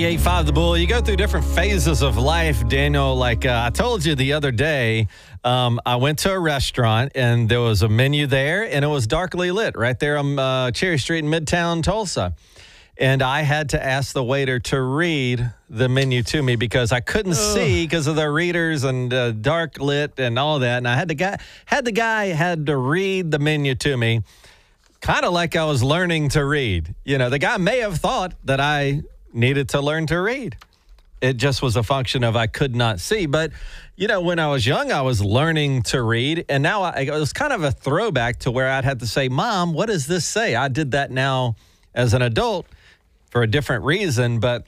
98.5 The Bull. You go through different phases of life, Daniel. Like I told you the other day, I went to a restaurant and there was a menu there and it was darkly lit right there on Cherry Street in Midtown Tulsa. And I had to ask the waiter to read the menu to me because I couldn't see because of the readers and dark lit and all that. And I had the guy had to read the menu to me, kind of like I was learning to read. You know, the guy may have thought that I needed to learn to read. It just was a function of I could not see. But, you know, when I was young, I was learning to read. And now it was kind of a throwback to where I'd have to say, Mom, what does this say? I did that now as an adult for a different reason. But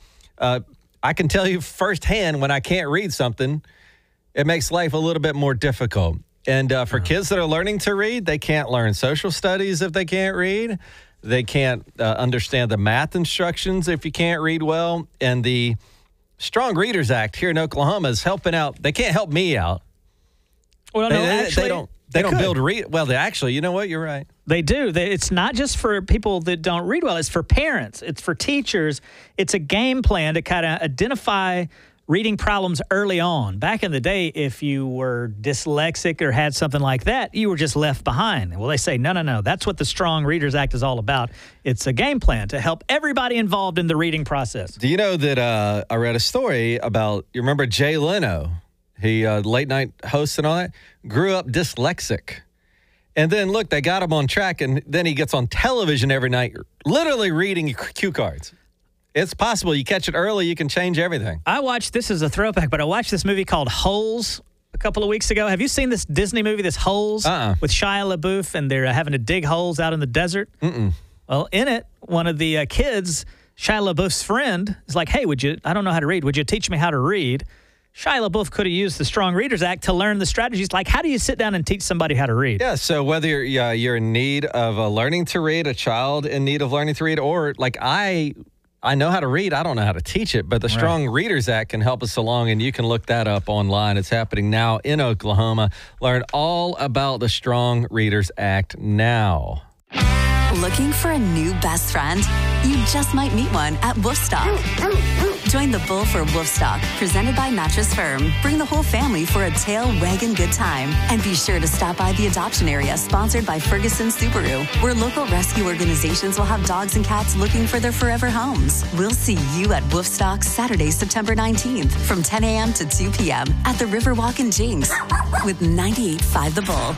I can tell you firsthand when I can't read something, it makes life a little bit more difficult. And for kids that are learning to read, they can't learn social studies if they can't read. They can't understand the math instructions if you can't read well. And the Strong Readers Act here in Oklahoma is helping out. They can't help me out. Well, no, actually, they don't build read. Well, they actually, you know what? You're right. They do. It's not just for people that don't read well. It's for parents. It's for teachers. It's a game plan to kind of identify reading problems early on. Back in the day, if you were dyslexic or had something like that, you were just left behind. Well, they say, no. That's what the Strong Readers Act is all about. It's a game plan to help everybody involved in the reading process. Do you know that I read a story about, you remember Jay Leno? He, late night host and all that, grew up dyslexic. And then, look, they got him on track, and then he gets on television every night, literally reading cue cards. It's possible. You catch it early, you can change everything. This is a throwback, but I watched this movie called Holes a couple of weeks ago. Have you seen this Disney movie, this Holes, with Shia LaBeouf, and they're having to dig holes out in the desert? Well, in it, one of the kids, Shia LaBeouf's friend, is like, hey, I don't know how to read. Would you teach me how to read? Shia LaBeouf could have used the Strong Readers Act to learn the strategies. Like, how do you sit down and teach somebody how to read? Yeah, so whether you're in need of learning to read, a child in need of learning to read, or like I know how to read. I don't know how to teach it, but the Strong Readers Act can help us along, and you can look that up online. It's happening now in Oklahoma. Learn all about the Strong Readers Act now. Looking for a new best friend? You just might meet one at Woofstock. Join the Bull for Woofstock, presented by Mattress Firm. Bring the whole family for a tail wagging good time. And be sure to stop by the adoption area, sponsored by Ferguson Subaru, where local rescue organizations will have dogs and cats looking for their forever homes. We'll see you at Woofstock Saturday, September 19th from 10 a.m. to 2 p.m. at the Riverwalk in Jinx with 98.5 The Bull.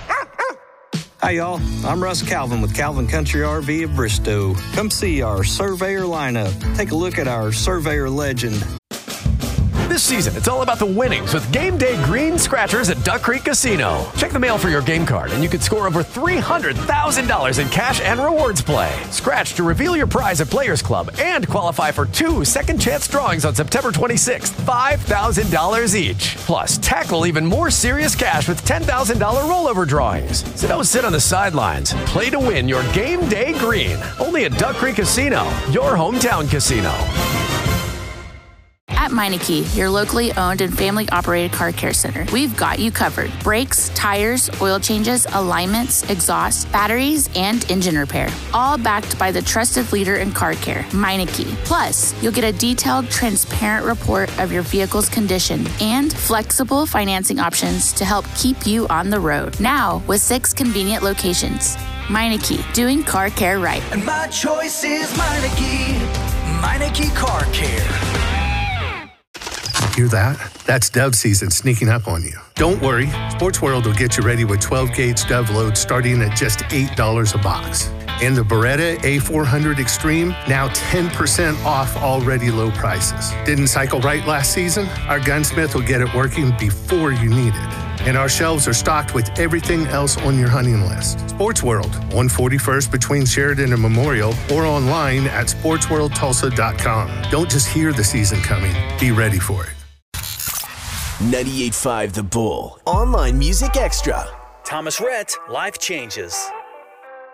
Hi, y'all. I'm Russ Calvin with Calvin Country RV of Bristow. Come see our Surveyor lineup. Take a look at our Surveyor legend. This season, it's all about the winnings with Game Day Green Scratchers at Duck Creek Casino. Check the mail for your game card, and you could score over $300,000 in cash and rewards play. Scratch to reveal your prize at Players Club and qualify for 2 second-chance drawings on September 26th, $5,000 each. Plus, tackle even more serious cash with $10,000 rollover drawings. So don't sit on the sidelines. Play to win your Game Day Green. Only at Duck Creek Casino, your hometown casino. At Meineke, your locally owned and family-operated car care center, we've got you covered. Brakes, tires, oil changes, alignments, exhaust, batteries, and engine repair. All backed by the trusted leader in car care, Meineke. Plus, you'll get a detailed, transparent report of your vehicle's condition and flexible financing options to help keep you on the road. Now, with 6 convenient locations. Meineke, doing car care right. And my choice is Meineke. Meineke Car Care. Hear that? That's dove season sneaking up on you. Don't worry, Sports World will get you ready with 12-gauge dove loads starting at just $8 a box. And the Beretta A400 Extreme, now 10% off already low prices. Didn't cycle right last season? Our gunsmith will get it working before you need it. And our shelves are stocked with everything else on your hunting list. Sports World, 141st between Sheridan and Memorial, or online at sportsworldtulsa.com. Don't just hear the season coming, be ready for it. 98.5 The Bull. Online Music Extra. Thomas Rhett, Life Changes.